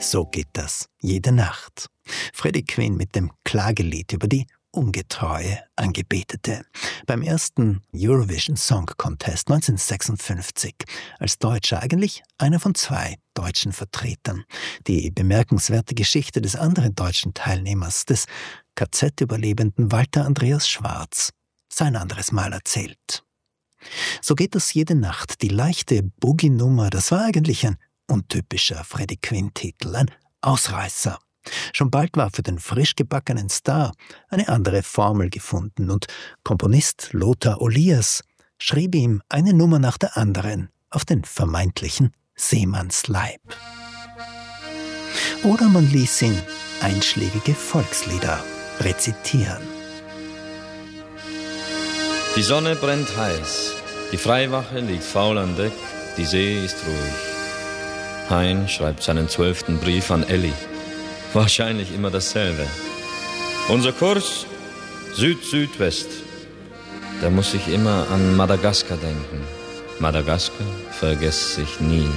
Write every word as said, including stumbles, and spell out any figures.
So geht das jede Nacht. Freddie Quinn mit dem Klagelied über die ungetreue Angebetete. Beim ersten Eurovision Song Contest neunzehnhundertsechsundfünfzig. Als Deutscher eigentlich einer von zwei deutschen Vertretern. Die bemerkenswerte Geschichte des anderen deutschen Teilnehmers, des K Z-Überlebenden Walter Andreas Schwarz, sein anderes Mal erzählt. So geht das jede Nacht. Die leichte Boogie-Nummer, das war eigentlich ein untypischer Freddie Quinn-Titel, ein Ausreißer. Schon bald war für den frisch gebackenen Star eine andere Formel gefunden und Komponist Lothar Oliers schrieb ihm eine Nummer nach der anderen auf den vermeintlichen Seemannsleib. Oder man ließ ihn einschlägige Volkslieder rezitieren. Die Sonne brennt heiß, die Freiwache liegt faul an Deck, die See ist ruhig. Hein schreibt seinen zwölften Brief an Elli. Wahrscheinlich immer dasselbe. Unser Kurs Süd-Südwest. Da muss ich immer an Madagaskar denken. Madagaskar vergesst sich nie.